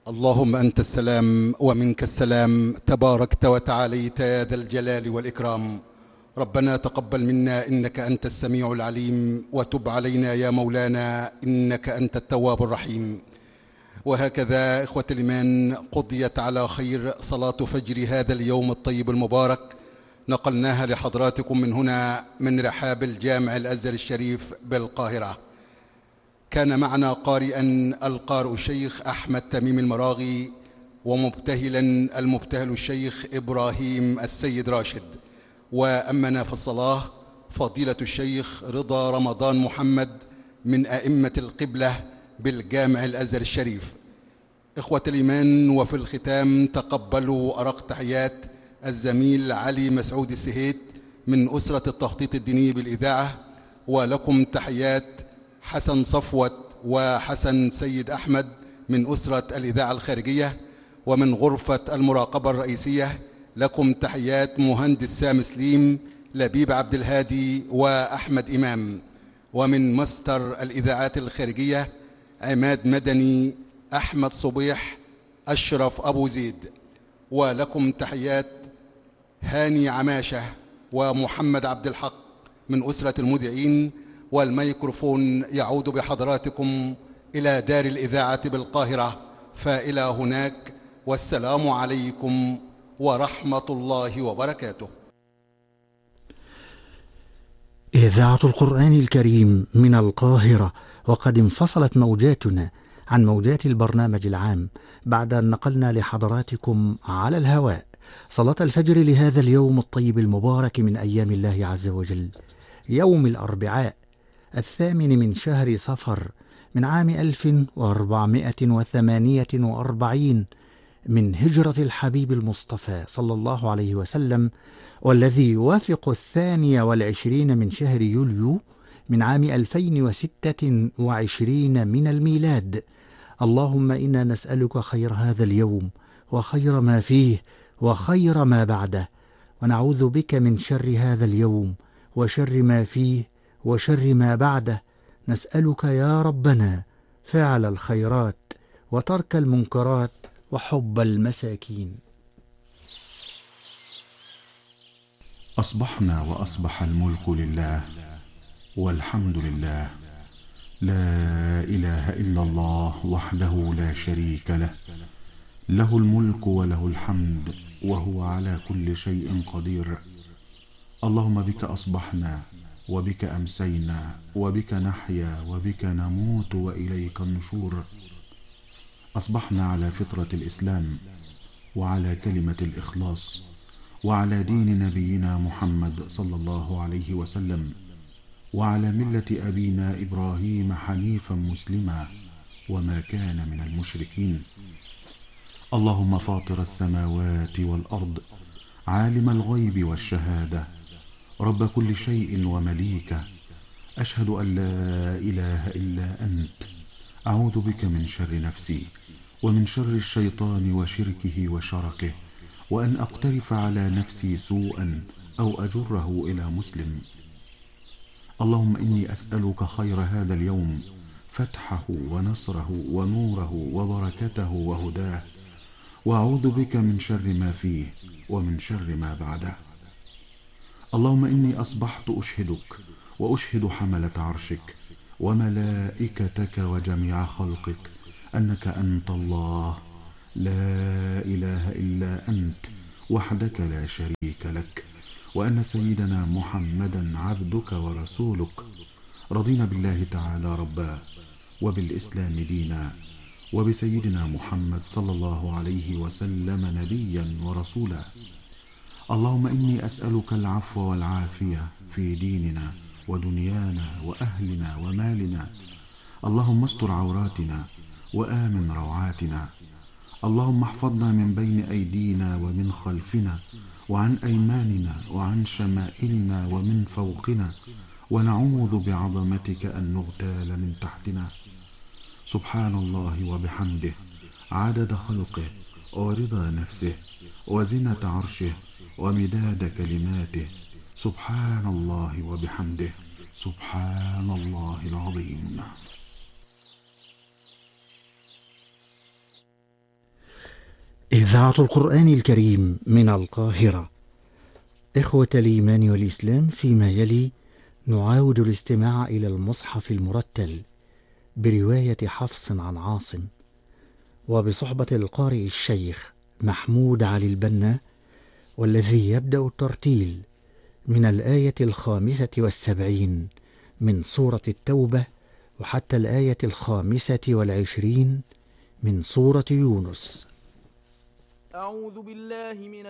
اللهم أنت السلام ومنك السلام، تباركت وتعاليت يا ذا الجلال والإكرام. ربنا تقبل منا إنك أنت السميع العليم، وتب علينا يا مولانا إنك أنت التواب الرحيم. وهكذا إخوة الإيمان قضيت على خير صلاة فجر هذا اليوم الطيب المبارك، نقلناها لحضراتكم من هنا من رحاب الجامع الأزهر الشريف بالقاهرة. كان معنا قارئا القارئ الشيخ أحمد تميم المراغي، ومبتهلا المبتهل الشيخ إبراهيم السيد راشد، وأمنا في الصلاة فضيلة الشيخ رضا رمضان محمد من أئمة القبلة بالجامع الأزهر الشريف. إخوة الإيمان، وفي الختام تقبلوا أرق تحيات الزميل علي مسعود السهيت من أسرة التخطيط الديني بالإذاعة، ولكم تحيات حسن صفوت وحسن سيد أحمد من أسرة الإذاعة الخارجية، ومن غرفة المراقبة الرئيسية لكم تحيات مهندس سامي سليم، لبيب عبد الهادي وأحمد إمام، ومن مستر الإذاعات الخارجية عماد مدني، أحمد صبيح، أشرف أبو زيد، ولكم تحيات هاني عماشة ومحمد عبد الحق من أسرة المذيعين. والميكروفون يعود بحضراتكم إلى دار الإذاعة بالقاهرة، فإلى هناك، والسلام عليكم ورحمة الله وبركاته. إذاعة القرآن الكريم من القاهرة، وقد انفصلت موجاتنا عن موجات البرنامج العام بعد أن نقلنا لحضراتكم على الهواء صلاة الفجر لهذا اليوم الطيب المبارك من أيام الله عز وجل، يوم الأربعاء 8 من شهر صفر من عام 1448 من هجرة الحبيب المصطفى صلى الله عليه وسلم، والذي يوافق 22 من شهر يوليو من عام 2026 من الميلاد. اللهم إنا نسألك خير هذا اليوم وخير ما فيه وخير ما بعده، ونعوذ بك من شر هذا اليوم وشر ما فيه وشر ما بعده. نسألك يا ربنا فعل الخيرات وترك المنكرات وحب المساكين. أصبحنا وأصبح الملك لله والحمد لله، لا إله إلا الله وحده لا شريك له، له الملك وله الحمد وهو على كل شيء قدير. اللهم بك أصبحنا وبك أمسينا وبك نحيا وبك نموت وإليك النشور. أصبحنا على فطرة الإسلام وعلى كلمة الإخلاص وعلى دين نبينا محمد صلى الله عليه وسلم وعلى ملة أبينا إبراهيم حنيفا مسلما وما كان من المشركين. اللهم فاطر السماوات والأرض، عالم الغيب والشهادة، رب كل شيء ومليكه، أشهد أن لا إله إلا أنت. أعوذ بك من شر نفسي ومن شر الشيطان وشركه وشركه، وأن أقترف على نفسي سوءا أو أجره إلى مسلم. اللهم إني أسألك خير هذا اليوم، فتحه ونصره ونوره وبركته وهداه، وأعوذ بك من شر ما فيه ومن شر ما بعده. اللهم إني أصبحت أشهدك وأشهد حملة عرشك وملائكتك وجميع خلقك أنك أنت الله، لا إله إلا أنت وحدك لا شريك لك، وأن سيدنا محمدا عبدك ورسولك. رضينا بالله تعالى ربا، وبالإسلام دينا، وبسيدنا محمد صلى الله عليه وسلم نبيا ورسولا. اللهم إني أسألك العفو والعافية في ديننا ودنيانا وأهلنا ومالنا. اللهم استر عوراتنا وآمن روعاتنا. اللهم احفظنا من بين أيدينا ومن خلفنا وعن أيماننا وعن شمائلنا ومن فوقنا، ونعوذ بعظمتك أن نغتال من تحتنا. سبحان الله وبحمده، عدد خلقه ورضا نفسه وزنة عرشه ومداد كلماته. سبحان الله وبحمده، سبحان الله العظيم. إذاعة القرآن الكريم من القاهرة. إخوة الإيمان والإسلام، فيما يلي نعاود الاستماع إلى المصحف المرتل برواية حفص عن عاصم، وبصحبة القارئ الشيخ محمود علي البنا، والذي يبدأ الترتيل من الآية 75 من سورة التوبة وحتى الآية 25 من سورة يونس. أعوذ بالله من